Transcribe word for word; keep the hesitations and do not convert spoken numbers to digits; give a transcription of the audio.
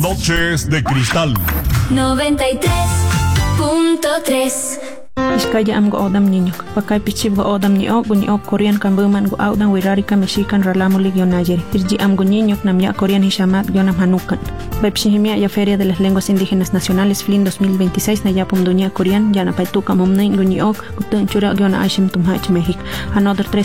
Noches de Cristal noventa y tres punto tres. Iskaya am go odam niño, pakay pichib go odam ni ok, ni ok Korean kan buman go audan wirari ka Mexican ralamulig yon ayer. Irji am go niño nam ya Korean hishamat yon am hanukan. Bepshihimia ya Feria de las Lenguas Indígenas Nacionales F L I N dos mil veintiséis na yapum dunia Korean ya na paituka momnain go ni ok, utun chura yon aishim tumhach México. Another